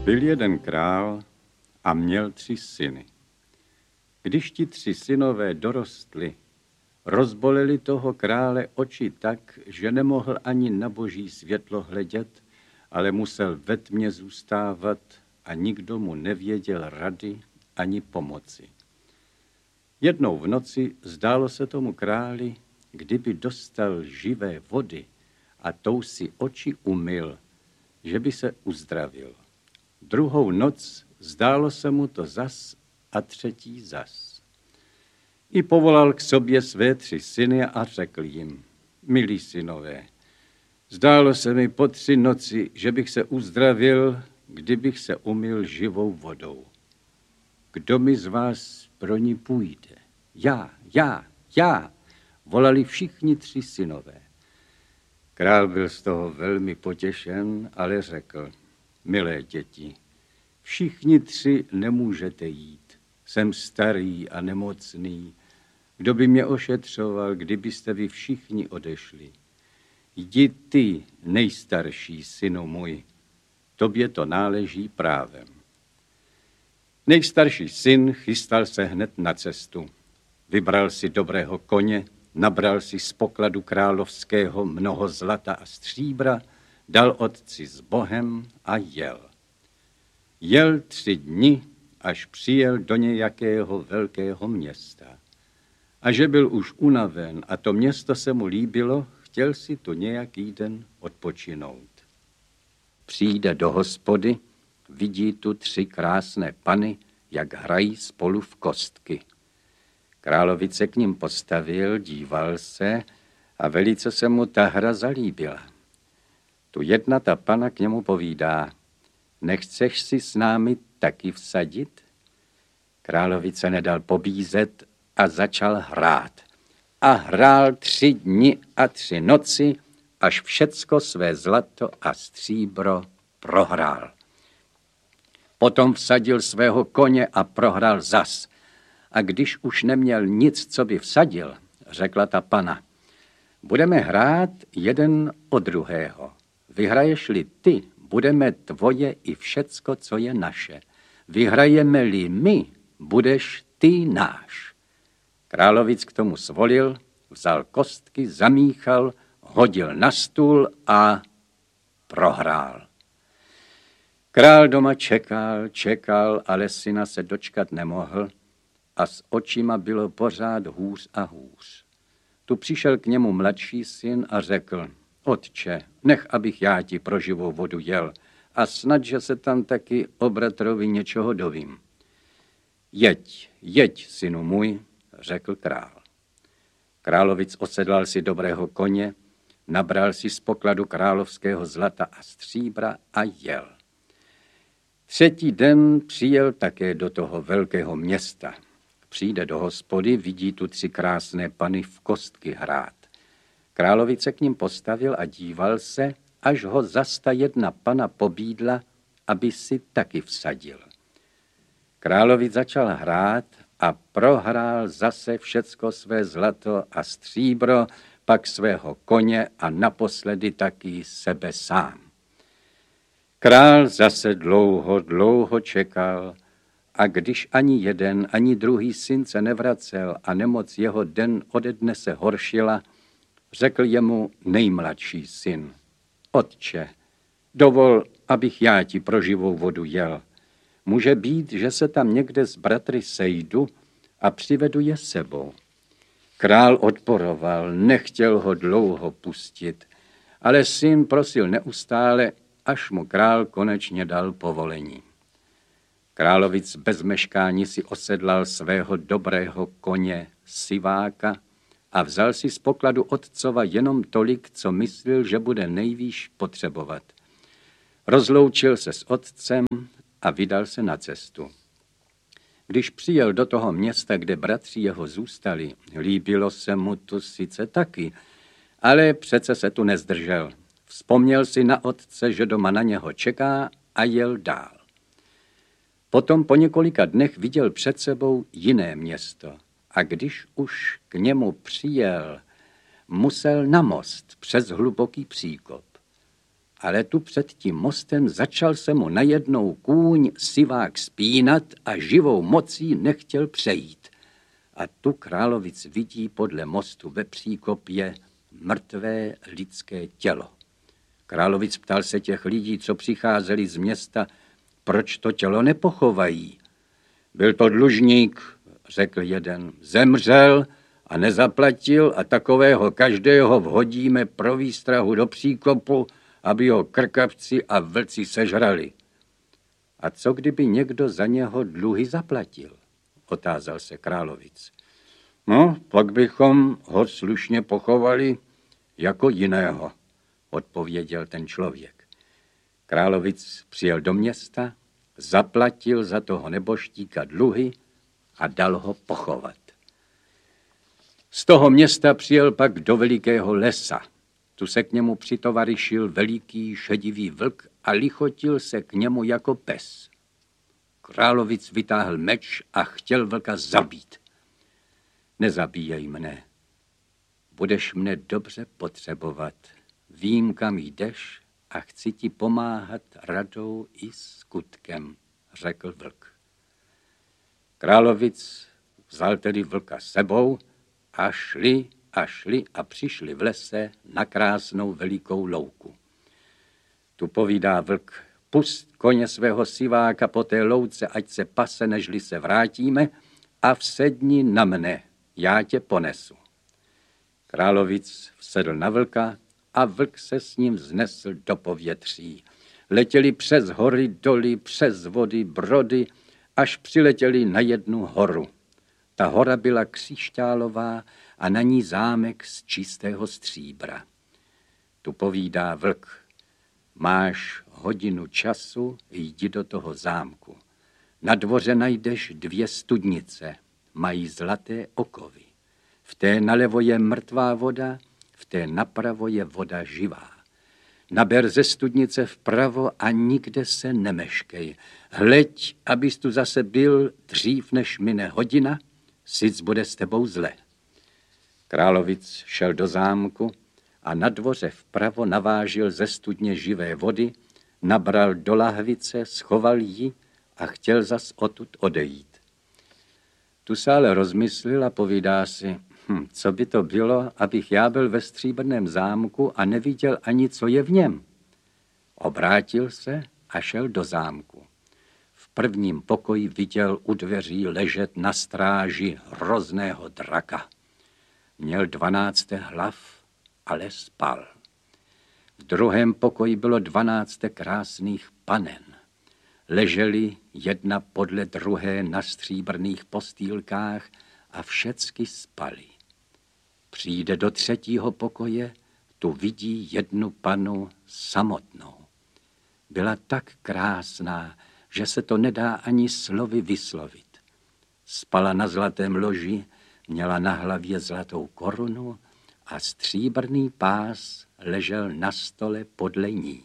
Byl jeden král a měl 3 syny. Když ti 3 synové dorostli, rozboleli toho krále oči tak, že nemohl ani na boží světlo hledět, ale musel ve tmě zůstávat a nikdo mu nevěděl rady ani pomoci. Jednou v noci zdálo se tomu králi, kdyby dostal živé vody a tou si oči umyl, že by se uzdravil. Druhou noc zdálo se mu to zas a třetí zas. I povolal k sobě své 3 syny a řekl jim: milí synové, zdálo se mi po 3 noci, že bych se uzdravil, kdybych se umyl živou vodou. Kdo mi z vás pro ní půjde? Já, volali všichni 3 synové. Král byl z toho velmi potěšen, ale řekl: milé děti, všichni 3 nemůžete jít. Jsem starý a nemocný. Kdo by mě ošetřoval, kdybyste vy všichni odešli? Jdi ty, nejstarší synu můj, tobě to náleží právem. Nejstarší syn chystal se hned na cestu. Vybral si dobrého koně, nabral si z pokladu královského mnoho zlata a stříbra, dal otci s Bohem a jel. Jel 3 dny, až přijel do nějakého velkého města. A že byl už unaven a to město se mu líbilo, chtěl si tu nějaký den odpočinout. Přijde do hospody, vidí tu 3 krásné pany, jak hrají spolu v kostky. Královic se k ním postavil, díval se a velice se mu ta hra zalíbila. Tu jedna ta pana k němu povídá: nechceš si s námi taky vsadit? Královic se nedal pobízet a začal hrát. A hrál 3 dny a 3 noci, až všecko své zlato a stříbro prohrál. Potom vsadil svého koně a prohrál zas. A když už neměl nic, co by vsadil, řekla ta pana: budeme hrát jeden o druhého. Vyhraješ-li ty, budeme tvoje i všecko, co je naše. Vyhrajeme-li my, budeš ty náš. Královic k tomu svolil, vzal kostky, zamíchal, hodil na stůl a prohrál. Král doma čekal, ale syna se dočkat nemohl a s očima bylo pořád hůř a hůř. Tu přišel k němu mladší syn a řekl: otče, nech, abych já ti pro živou vodu jel a snad, že se tam taky o bratrovi něčeho dovím. Jeď, synu můj, řekl král. Královic osedlal si dobrého koně, nabral si z pokladu královského zlata a stříbra a jel. 3. den přijel také do toho velkého města. Přijde do hospody, vidí tu 3 krásné pany v kostky hrát. Královic se k ním postavil a díval se, až ho zas ta jedna pana pobídla, aby si taky vsadil. Královic začal hrát a prohrál zase všecko své zlato a stříbro, pak svého koně a naposledy taky sebe sám. Král zase dlouho čekal a když ani jeden, ani druhý syn se nevracel a nemoc jeho den ode dne se horšila, řekl jemu nejmladší syn: otče, dovol, abych já ti pro živou vodu jel. Může být, že se tam někde s bratry sejdu a přivedu je sebou. Král odporoval, nechtěl ho dlouho pustit, ale syn prosil neustále, až mu král konečně dal povolení. Královic bez meškání si osedlal svého dobrého koně Siváka a vzal si z pokladu otcova jenom tolik, co myslel, že bude nejvýš potřebovat. Rozloučil se s otcem a vydal se na cestu. Když přijel do toho města, kde bratři jeho zůstali, líbilo se mu tu sice taky, ale přece se tu nezdržel. Vzpomněl si na otce, že doma na něho čeká a jel dál. Potom po několika dnech viděl před sebou jiné město a když už k němu přijel, musel na most přes hluboký příkop. ale tu před tím mostem začal se mu najednou kůň Sivák spínat a živou mocí nechtěl přejít. A tu Královic vidí podle mostu ve příkopě mrtvé lidské tělo. Královic ptal se těch lidí, co přicházeli z města, proč to tělo nepochovají. Byl to dlužník, řekl jeden, zemřel a nezaplatil a takového každého vhodíme pro výstrahu do příkopu, aby ho krkavci a vlci sežrali. A co kdyby někdo za něho dluhy zaplatil? Otázal se Královic. No, pak bychom ho slušně pochovali jako jiného, odpověděl ten člověk. Královic přijel do města, zaplatil za toho neboštíka dluhy a dal ho pochovat. Z toho města přijel pak do velikého lesa. Tu se k němu přitovarišil veliký šedivý vlk a lichotil se k němu jako pes. Královic vytáhl meč a chtěl vlka zabít. Nezabíjej mne. Budeš mne dobře potřebovat. Vím, kam jdeš a chci ti pomáhat radou i skutkem, řekl vlk. Královic vzal tedy vlka sebou a šli a přišli v lese na krásnou velikou louku. Tu povídá vlk, pust koně svého Siváka po té louce, ať se pase, nežli se vrátíme, a vsedni na mne, já tě ponesu. Královic vsedl na vlka a vlk se s ním vznesl do povětří. Letěli přes hory, doly, přes vody, brody, až přiletěli na jednu horu. Ta hora byla křišťálová a na ní zámek z čistého stříbra. Tu povídá vlk, máš hodinu času, jdi do toho zámku. Na dvoře najdeš 2 studnice, mají zlaté okovy. V té nalevo je mrtvá voda, v té napravo je voda živá. Naber ze studnice vpravo a nikde se nemeškej. Hleď, abys tu zase byl dřív, než mine hodina, sic bude s tebou zle. Královic šel do zámku a na dvoře vpravo navážil ze studně živé vody, nabral do lahvice, schoval ji a chtěl zas odtud odejít. Tu se ale rozmyslil a povídá si, co by to bylo, abych já byl ve stříbrném zámku a neviděl ani, co je v něm. Obrátil se a šel do zámku. V prvním pokoji viděl u dveří ležet na stráži hrozného draka. Měl 12 hlav, ale spal. V druhém pokoji bylo 12 krásných panen. Leželi jedna podle druhé na stříbrných postýlkách a všecky spali. Přijde do 3. pokoje, tu vidí jednu panu samotnou. Byla tak krásná, že se to nedá ani slovy vyslovit. Spala na zlatém loži, měla na hlavě zlatou korunu a stříbrný pás ležel na stole podle ní.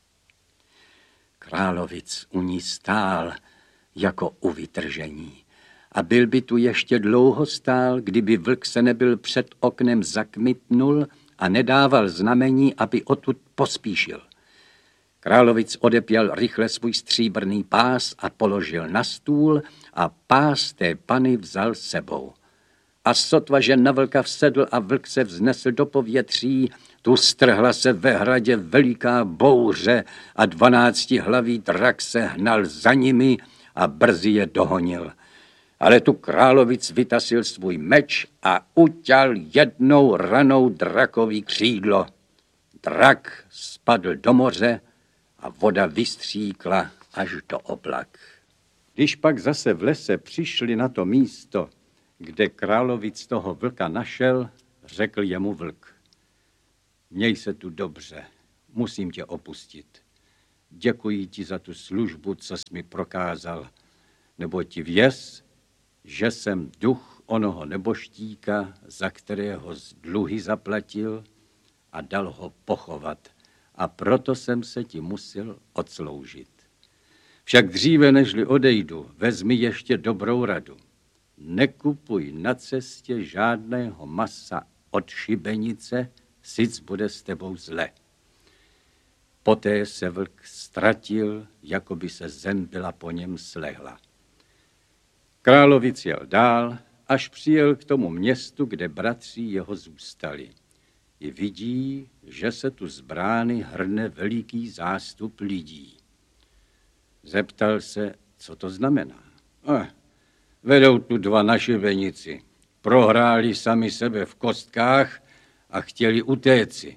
Královic u ní stál jako u vytržení. A byl by tu ještě dlouho stál, kdyby vlk se nebyl před oknem zakmitnul a nedával znamení, aby odtud pospíšil. Královic odepěl rychle svůj stříbrný pás a položil na stůl a pás té pany vzal sebou. A sotva, že na vlka vsedl a vlk se vznesl do povětří, tu strhla se ve hradě veliká bouře a 12hlavý drak se hnal za nimi a brzy je dohonil. Ale tu Královic vytasil svůj meč a uťal jednou ranou drakový křídlo. Drak spadl do moře a voda vystříkla až do oblak. Když pak zase v lese přišli na to místo, kde Královic toho vlka našel, řekl jemu vlk. Měj se tu dobře, musím tě opustit. Děkuji ti za tu službu, co jsi mi prokázal, nebo ti věz, že jsem duch onoho neboštíka, za kterého z dluhy zaplatil a dal ho pochovat. A proto jsem se ti musel odsloužit. Však dříve, nežli odejdu, vezmi ještě dobrou radu. Nekupuj na cestě žádného masa od šibenice, sic bude s tebou zle. Poté se vlk ztratil, jako by se zem byla po něm slehla. Královic jel dál, až přijel k tomu městu, kde bratři jeho zůstali. I vidí, že se tu z brány hrne veliký zástup lidí. Zeptal se, co to znamená. Vedou tu dva našibenici. Prohráli sami sebe v kostkách a chtěli utéci.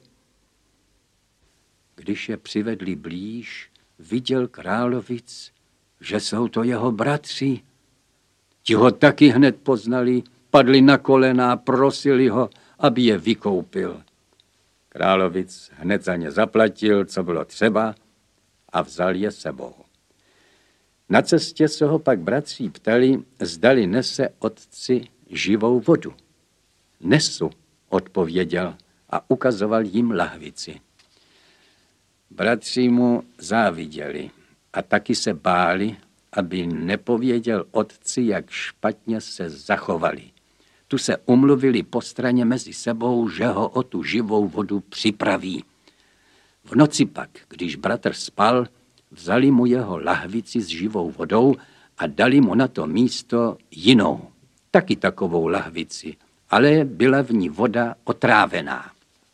Když je přivedli blíž, viděl královic, že jsou to jeho bratři. Ti ho taky hned poznali, padli na kolena a prosili ho, aby je vykoupil. Královic hned za ně zaplatil, co bylo třeba, a vzal je sebou. Na cestě se ho pak bratří ptali, zdali nese otci živou vodu. Nesu, odpověděl a ukazoval jim lahvici. Bratři mu záviděli a taky se báli, aby nepověděl otci, jak špatně se zachovali. Tu se umluvili po straně mezi sebou, že ho o tu živou vodu připraví. V noci pak, když bratr spal, vzali mu jeho lahvici s živou vodou a dali mu na to místo jinou, taky takovou lahvici, ale byla v ní voda otrávená.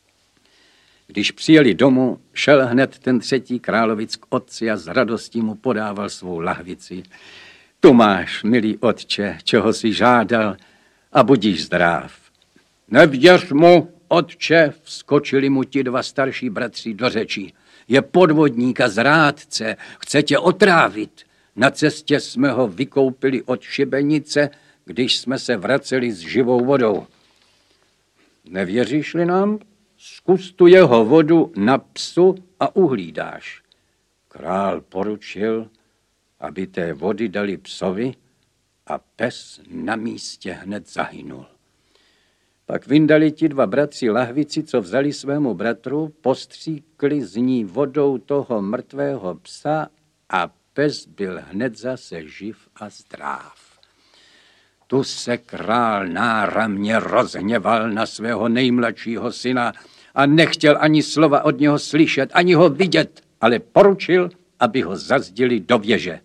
Když přijeli domů, šel hned ten třetí královic k otci a s radostí mu podával svou lahvici. Tu máš, milý otče, čeho jsi žádal, a budíš zdrav. Nevěř mu, otče, vskočili mu ti dva starší bratři do řeči. Je podvodník a zrádce, chce tě otrávit. Na cestě jsme ho vykoupili od šibenice, když jsme se vraceli s živou vodou. Nevěříš-li nám? Zkus tu jeho vodu na psu a uhlídáš. Král poručil, aby té vody dali psovi, a pes na místě hned zahynul. Pak vyndali ti dva bratři lahvici, co vzali svému bratru, postříkli z ní vodou toho mrtvého psa a pes byl hned zase živ a zdrav. Tu se král náramně rozhněval na svého nejmladšího syna a nechtěl ani slova od něho slyšet, ani ho vidět, ale poručil, aby ho zazdili do věže.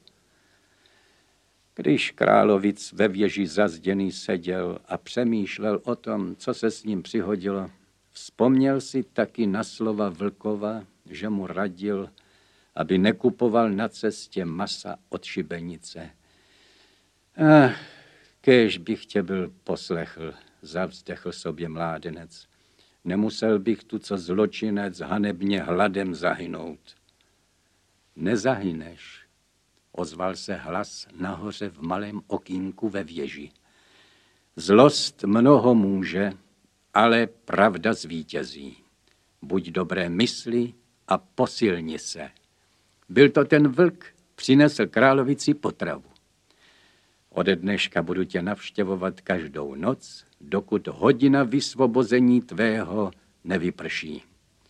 Když královic ve věži zazděný seděl a přemýšlel o tom, co se s ním přihodilo, vzpomněl si taky na slova vlkova, že mu radil, aby nekupoval na cestě masa od šibenice. Kéž bych tě byl poslechl, zavzdechl sobě mládenec. Nemusel bych tu, co zločinec, hanebně hladem zahynout. Nezahyneš, ozval se hlas nahoře v malém okýnku ve věži. Zlost mnoho může, ale pravda zvítězí. Buď dobré mysli a posilni se. Byl to ten vlk, přinesl královici potravu. Ode dneška budu tě navštěvovat každou noc, dokud hodina vysvobození tvého nevyprší.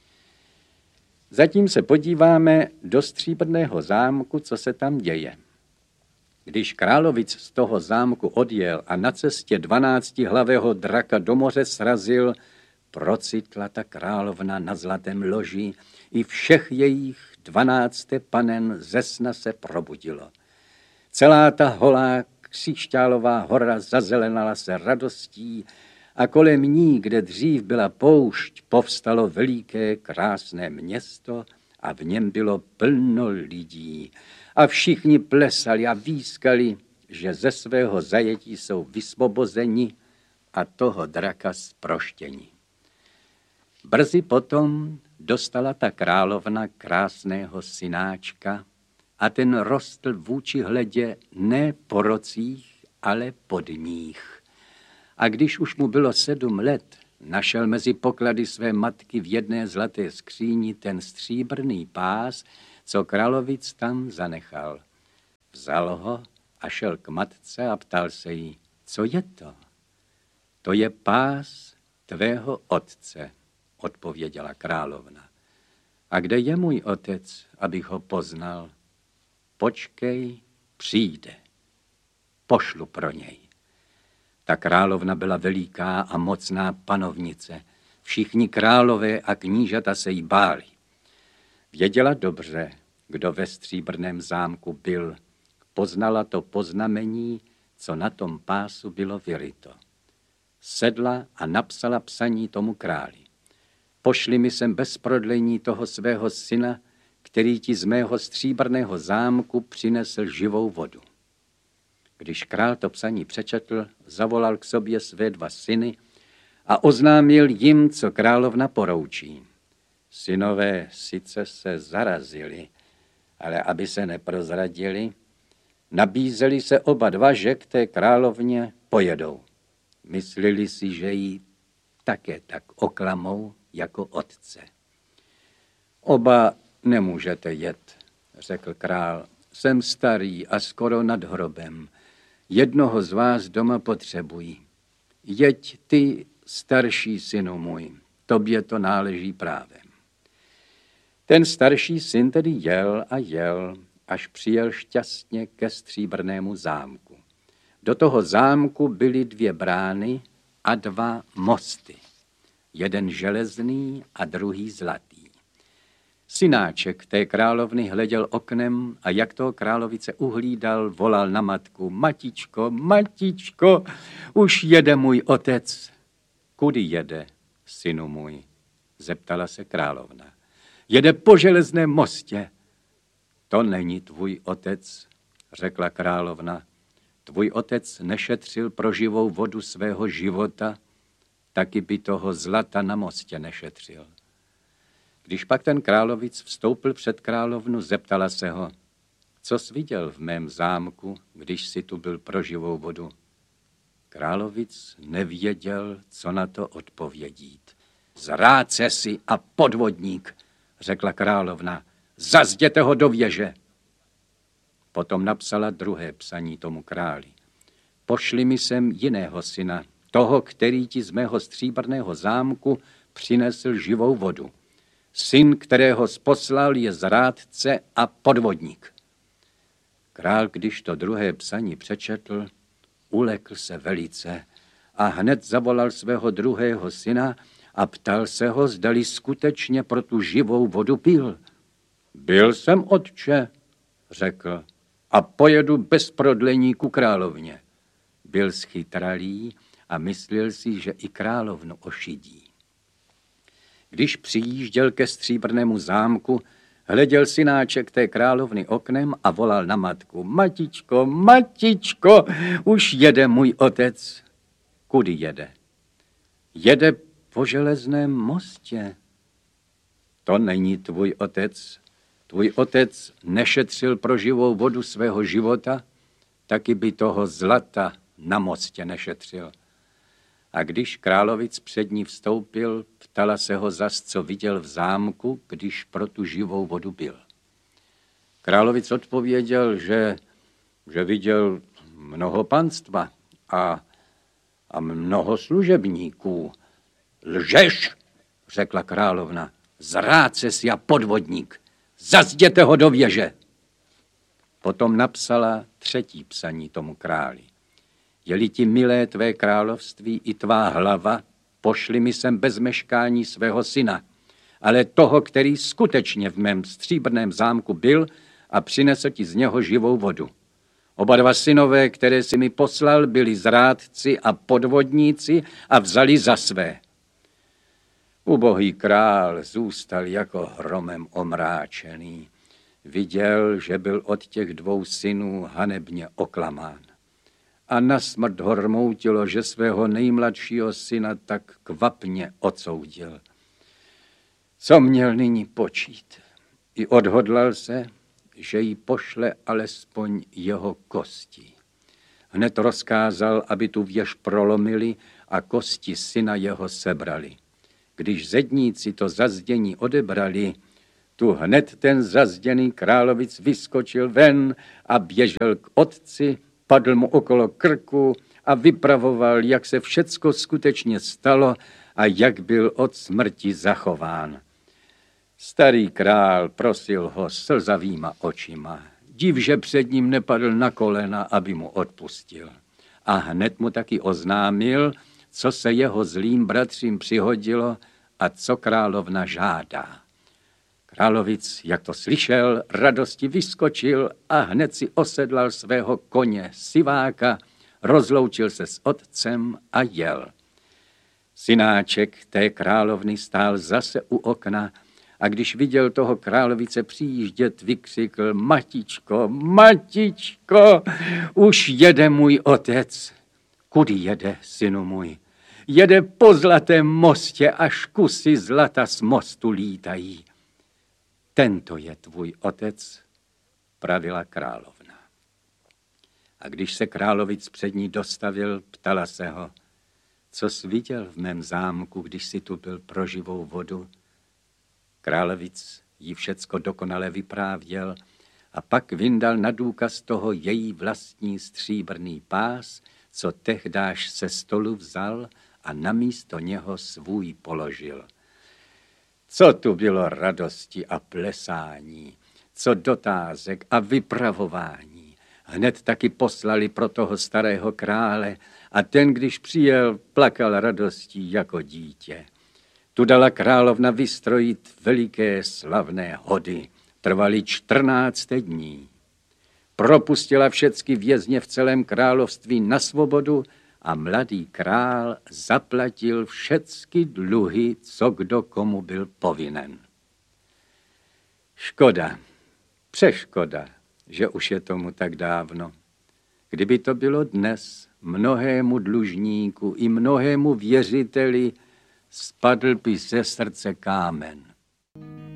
Zatím se podíváme do stříbrného zámku, co se tam děje. Když královic z toho zámku odjel a na cestě 12hlavého draka do moře srazil, procitla ta královna na zlatém loži, i všech jejich 12 panen ze sna se probudilo. Celá ta holá křišťálová hora zazelenala se radostí a kolem ní, kde dřív byla poušť, povstalo veliké krásné město a v něm bylo plno lidí. A všichni plesali a výskali, že ze svého zajetí jsou vysvobozeni a toho draka zproštěni. Brzy potom dostala ta královna krásného synáčka a ten rostl vůči hledě ne po rocích, ale po dních. A když už mu bylo 7 let, našel mezi poklady své matky v jedné zlaté skříni ten stříbrný pás, co královic tam zanechal. Vzal ho a šel k matce a ptal se jí, co je to? To je pás tvého otce, odpověděla královna. A kde je můj otec, abych ho poznal? Počkej, přijde. Pošlu pro něj. Ta královna byla veliká a mocná panovnice. Všichni králové a knížata se jí báli. Věděla dobře, kdo ve Stříbrném zámku byl. Poznala to poznamení, co na tom pásu bylo vyryto. Sedla a napsala psaní tomu králi. Pošli mi sem bez prodlení toho svého syna, který ti z mého Stříbrného zámku přinesl živou vodu. Když král to psaní přečetl, zavolal k sobě své 2 syny a oznámil jim, co královna poroučí. Synové sice se zarazili, ale aby se neprozradili, nabízeli se oba 2, že k té královně pojedou. Mysleli si, že jí také tak oklamou jako otce. Oba nemůžete jet, řekl král. Jsem starý a skoro nad hrobem. Jednoho z vás doma potřebují. Jeď ty, starší synu můj, tobě to náleží právem. Ten starší syn tedy jel a jel, až přijel šťastně ke Stříbrnému zámku. Do toho zámku byly 2 brány a 2 mosty. Jeden železný a druhý zlatý. Synáček té královny hleděl oknem a jak toho královice uhlídal, volal na matku: Matičko, matičko, už jede můj otec. Kudy jede, synu můj? Zeptala se královna. Jede po železném mostě. To není tvůj otec, řekla královna. Tvůj otec nešetřil pro živou vodu svého života, taky by toho zlata na mostě nešetřil. Když pak ten královic vstoupil před královnu, zeptala se ho: Co jsi viděl v mém zámku, když jsi tu byl pro živou vodu? Královic nevěděl, co na to odpovědít. Zrádce si a podvodník, řekla královna, zazděte ho do věže. Potom napsala druhé psaní tomu králi. Pošli mi sem jiného syna, toho, který ti z mého Stříbrného zámku přinesl živou vodu. Syn, kterého poslal, je zrádce a podvodník. Král, když to druhé psaní přečetl, ulekl se velice a hned zavolal svého druhého syna a ptal se ho, zdali skutečně pro tu živou vodu pil. Byl jsem, otče, řekl, a pojedu bez prodlení ku královně. Byl schytralý a myslel si, že i královnu ošidí. Když přijížděl ke Stříbrnému zámku, hleděl synáček té královny oknem a volal na matku. Matičko, matičko, už jede můj otec. Kudy jede? Jede po železném mostě. To není tvůj otec. Tvůj otec nešetřil pro živou vodu svého života, taky by toho zlata na mostě nešetřil. A když královic před ní vstoupil, ptala se ho zas, co viděl v zámku, když pro tu živou vodu byl. Královic odpověděl, že viděl mnoho panstva a mnoho služebníků. Lžeš, řekla královna, zrádce si a podvodník, zazděte ho do věže. Potom napsala třetí psaní tomu králi. Je-li ti milé tvé království i tvá hlava, pošli mi sem bez meškání svého syna, ale toho, který skutečně v mém Stříbrném zámku byl a přinesl ti z něho živou vodu. Oba 2 synové, které si mi poslal, byli zrádci a podvodníci a vzali za své. Ubohý král zůstal jako hromem omráčený. Viděl, že byl od těch 2 synů hanebně oklamán. A na smrt ho rmoutilo, že svého nejmladšího syna tak kvapně odsoudil. Co měl nyní počít? I odhodlal se, že jí pošle alespoň jeho kosti. Hned rozkázal, aby tu věž prolomili a kosti syna jeho sebrali. Když zedníci to zazdění odebrali, tu hned ten zazděný královic vyskočil ven a běžel k otci, padl mu okolo krku a vypravoval, jak se všecko skutečně stalo a jak byl od smrti zachován. Starý král prosil ho slzavýma očima. Div, že před ním nepadl na kolena, aby mu odpustil. A hned mu taky oznámil, co se jeho zlým bratřím přihodilo a co královna žádá. Královic, jak to slyšel, radosti vyskočil a hned si osedlal svého koně Siváka, rozloučil se s otcem a jel. Synáček té královny stál zase u okna a když viděl toho královice přijíždět, vykřikl: Matičko, matičko, už jede můj otec. Kudy jede, synu můj? Jede po zlatém mostě, až kusy zlata z mostu lítají. Tento je tvůj otec, pravila královna. A když se královic před ní dostavil, ptala se ho: Co jsi viděl v mém zámku, když jsi tu byl pro živou vodu? Královic jí všecko dokonale vyprávěl a pak vyndal na důkaz toho její vlastní stříbrný pás, co tehdáž se stolu vzal a namísto něho svůj položil. Co tu bylo radosti a plesání, co dotázek a vypravování. Hned taky poslali pro toho starého krále a ten, když přijel, plakal radostí jako dítě. Tu dala královna vystrojit veliké slavné hody. Trvaly 14 dní. Propustila všecky vězně v celém království na svobodu a mladý král zaplatil všecky dluhy, co kdo komu byl povinen. Škoda, přeškoda, že už je tomu tak dávno. Kdyby to bylo dnes, mnohému dlužníku i mnohému věřiteli spadl by ze srdce kámen.